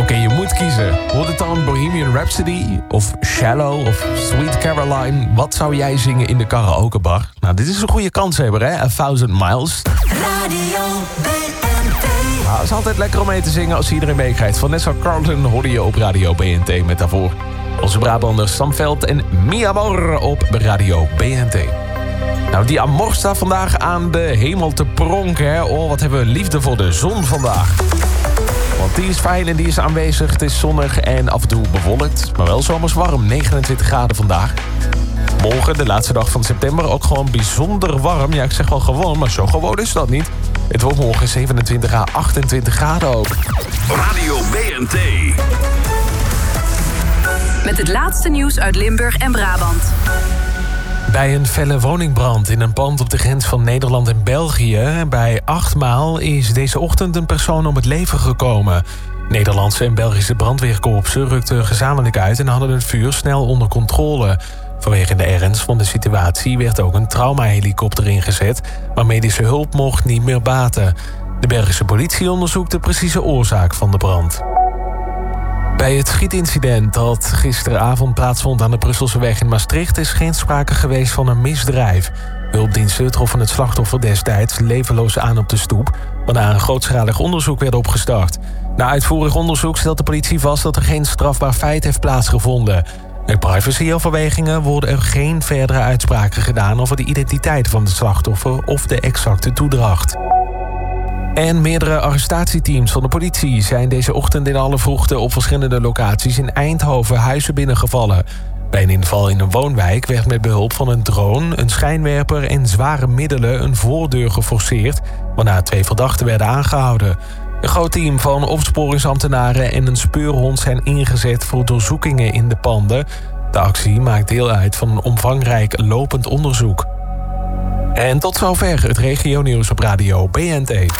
Oké, je moet kiezen. Wordt het dan Bohemian Rhapsody of Shallow of Sweet Caroline? Wat zou jij zingen in de karaokebar? Nou, dit is een goede kanshebber, hè? 1000 Miles. Radio BNT. Nou, het is altijd lekker om mee te zingen als iedereen meekrijgt. Vanessa Carlton hoorde je op Radio BNT met daarvoor onze Brabanders Sam Veld en Mi Amor op Radio BNT. Nou, die Amor staat vandaag aan de hemel te pronken, hè? Oh, wat hebben we liefde voor de zon vandaag. Want die is fijn en die is aanwezig. Het is zonnig en af en toe bewolkt. Maar wel zomers warm, 29 graden vandaag. Morgen, de laatste dag van september, ook gewoon bijzonder warm. Ja, ik zeg wel gewoon, maar zo gewoon is dat niet. Het wordt morgen 27 à 28 graden ook. Radio BNT. Met het laatste nieuws uit Limburg en Brabant. Bij een felle woningbrand in een pand op de grens van Nederland en België... bij 8 maal is deze ochtend een persoon om het leven gekomen. Nederlandse en Belgische brandweerkorpsen rukten gezamenlijk uit... en hadden het vuur snel onder controle. Vanwege de ernst van de situatie werd ook een traumahelikopter ingezet... maar medische hulp mocht niet meer baten. De Belgische politie onderzoekt de precieze oorzaak van de brand. Bij het schietincident dat gisteravond plaatsvond aan de Brusselseweg in Maastricht... is geen sprake geweest van een misdrijf. Hulpdiensten troffen het slachtoffer destijds levenloos aan op de stoep... waarna een grootschalig onderzoek werd opgestart. Na uitvoerig onderzoek stelt de politie vast dat er geen strafbaar feit heeft plaatsgevonden. Uit privacyoverwegingen worden er geen verdere uitspraken gedaan... over de identiteit van het slachtoffer of de exacte toedracht. En meerdere arrestatieteams van de politie zijn deze ochtend in alle vroegte... op verschillende locaties in Eindhoven huizen binnengevallen. Bij een inval in een woonwijk werd met behulp van een drone... een schijnwerper en zware middelen een voordeur geforceerd... waarna 2 verdachten werden aangehouden. Een groot team van opsporingsambtenaren en een speurhond... zijn ingezet voor doorzoekingen in de panden. De actie maakt deel uit van een omvangrijk lopend onderzoek. En tot zover het regionieuws op Radio BNT.